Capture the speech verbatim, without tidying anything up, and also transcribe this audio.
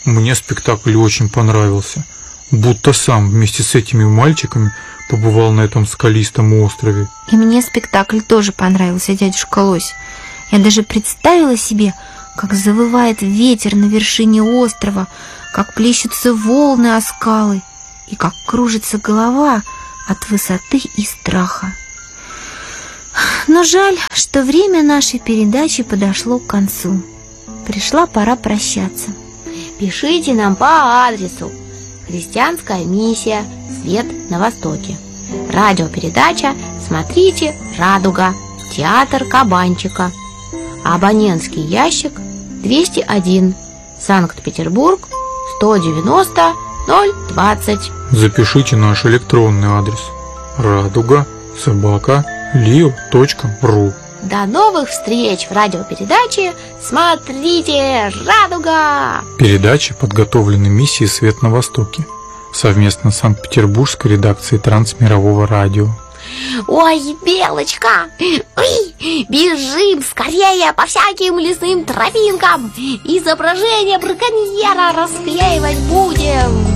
Мне спектакль очень понравился. Будто сам вместе с этими мальчиками побывал на этом скалистом острове. И мне спектакль тоже понравился, дядюшка Лось. Я даже представила себе, как завывает ветер на вершине острова, как плещутся волны о скалы и как кружится голова от высоты и страха. Но жаль, что время нашей передачи подошло к концу. Пришла пора прощаться. Пишите нам по адресу: Христианская миссия «Свет на Востоке». Радиопередача «Смотрите, Радуга», театр Кабанчика. Абонентский ящик двести один, Санкт-Петербург, сто девяносто ноль двадцать. Запишите наш электронный адрес: радуга собака лио точка ру. До новых встреч в радиопередаче «Смотрите, Радуга». Передача подготовлена миссией «Свет на Востоке» совместно с Санкт-Петербургской редакцией Трансмирового радио. Ой, Белочка, ой, бежим скорее по всяким лесным тропинкам. Изображение браконьера расклеивать будем.